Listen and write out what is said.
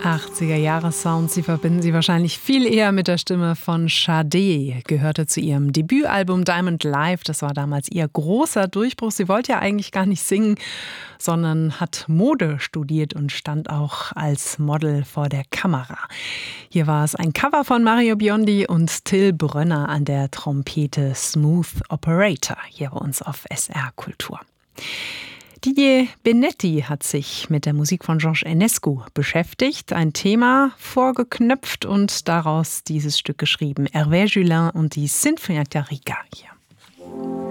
80er-Jahre-Sound, Sie verbinden sie wahrscheinlich viel eher mit der Stimme von Sade. Gehörte zu ihrem Debütalbum Diamond Live. Das war damals ihr großer Durchbruch. Sie wollte ja eigentlich gar nicht singen, sondern hat Mode studiert und stand auch als Model vor der Kamera. Hier war es ein Cover von Mario Biondi und Till Brönner an der Trompete Smooth Operator hier bei uns auf SR Kultur. Didier Benetti hat sich mit der Musik von Georges Enescu beschäftigt, ein Thema vorgeknöpft und daraus dieses Stück geschrieben. Hervé Julin und die Sinfonietta Rica hier.